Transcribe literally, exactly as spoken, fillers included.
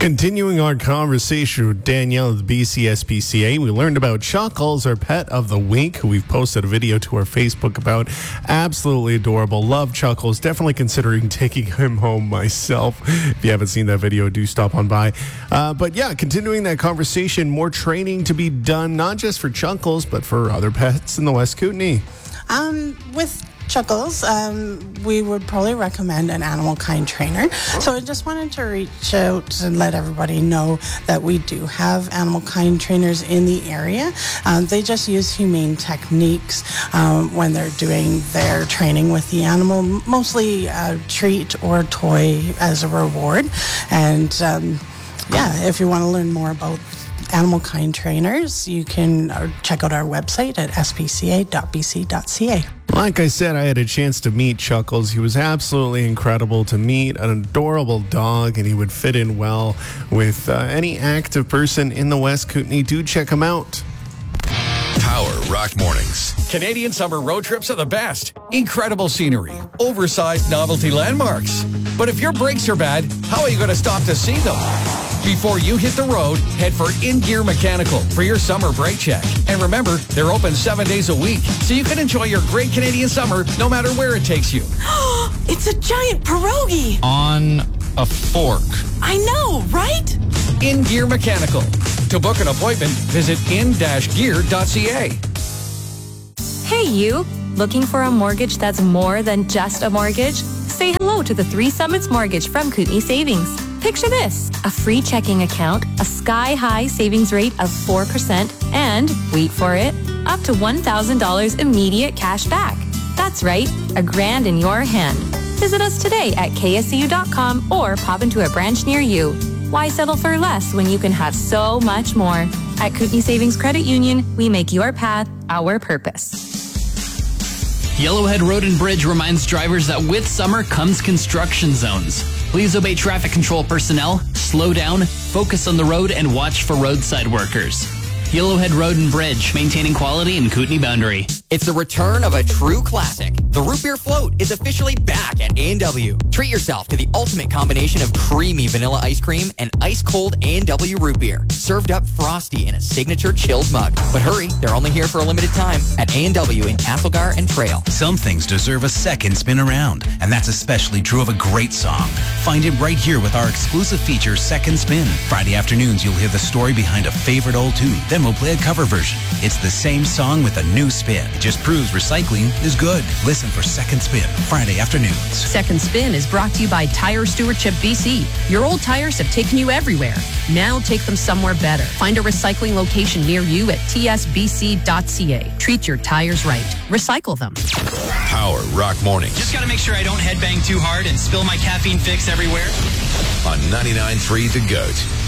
Continuing our conversation with Danielle of the B C S P C A, we learned about Chuckles, our pet of the week, who we've posted a video to our Facebook about. Absolutely adorable. Love Chuckles. Definitely considering taking him home myself. If you haven't seen that video, do stop on by. Uh, but yeah, continuing that conversation, more training to be done, not just for Chuckles, but for other pets in the West Kootenay. Um, with Chuckles, um, we would probably recommend an animal kind trainer. So I just wanted to reach out and let everybody know that we do have animal kind trainers in the area. Um, they just use humane techniques um, when they're doing their training with the animal, mostly a treat or toy as a reward. And um, yeah, if you want to learn more about animal kind trainers, you can check out our website at s p c a dot b c dot c a. Like I said, I had a chance to meet Chuckles. He was absolutely incredible to meet, an adorable dog, and he would fit in well with uh, any active person in the West Kootenay. Do check him out. Power Rock Mornings. Canadian summer road trips are the best. Incredible scenery, oversized novelty landmarks. But if your brakes are bad, how are you going to stop to see them? Before you hit the road, head for In Gear Mechanical for your summer brake check. And remember, they're open seven days a week, so you can enjoy your great Canadian summer no matter where it takes you. It's a giant pierogi. On a fork. I know, right? In Gear Mechanical. To book an appointment, visit in dash gear dot c a. Hey, you. Looking for a mortgage that's more than just a mortgage? Say hello to the Three Summits Mortgage from Kootenay Savings. Picture this, a free checking account, a sky-high savings rate of four percent, and, wait for it, up to one thousand dollars immediate cash back. That's right, a grand in your hand. Visit us today at k s c u dot com or pop into a branch near you. Why settle for less when you can have so much more? At Kootenay Savings Credit Union, we make your path our purpose. Yellowhead Road and Bridge reminds drivers that with summer comes construction zones. Please obey traffic control personnel, slow down, focus on the road, and watch for roadside workers. Yellowhead Road and Bridge, maintaining quality in Kootenay Boundary. It's the return of a true classic. The Root Beer Float is officially back at A and W. Treat yourself to the ultimate combination of creamy vanilla ice cream and ice-cold A and W root beer, served up frosty in a signature chilled mug. But hurry, they're only here for a limited time at A and W in Castlegar and Trail. Some things deserve a second spin around, and that's especially true of a great song. Find it right here with our exclusive feature, Second Spin. Friday afternoons, you'll hear the story behind a favorite old tune. Then we'll play a cover version. It's the same song with a new spin. It just proves recycling is good. Listen for Second Spin, Friday afternoons. Second Spin is brought to you by Tire Stewardship B C. Your old tires have taken you everywhere. Now take them somewhere better. Find a recycling location near you at t s b c dot c a. Treat your tires right. Recycle them. Power Rock Mornings. Just got to make sure I don't headbang too hard and spill my caffeine fix everywhere. On ninety-nine point three The Goat.